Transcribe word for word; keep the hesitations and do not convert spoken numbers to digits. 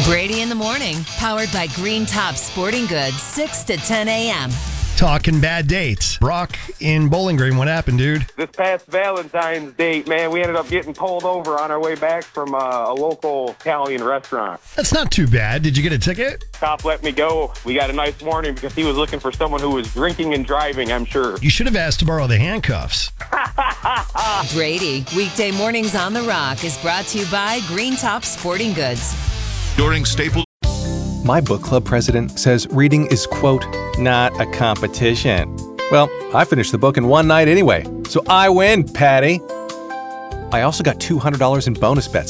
Brady in the Morning, powered by Green Top Sporting Goods, six to ten a.m. Talking bad dates. Brock in Bowling Green, what happened, dude? This past Valentine's date, man, we ended up getting pulled over on our way back from uh, a local Italian restaurant. That's not too bad. Did you get a ticket? Cop let me go. We got a nice warning because he was looking for someone who was drinking and driving, I'm sure. You should have asked to borrow the handcuffs. Brady, weekday mornings on The Rock, is brought to you by Green Top Sporting Goods. During Staples. My book club president says reading is, quote, not a competition. Well, I finished the book in one night anyway, so I win, Patty. I also got two hundred dollars in bonus bets.